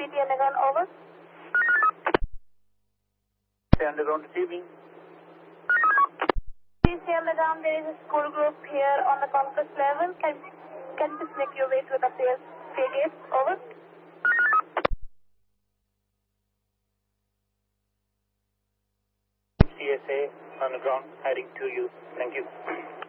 CT underground, over. Underground receiving. CT underground, there is a school group here on the concourse level. Can you just make your way to the fair gate, over. CSA underground heading to you. Thank you.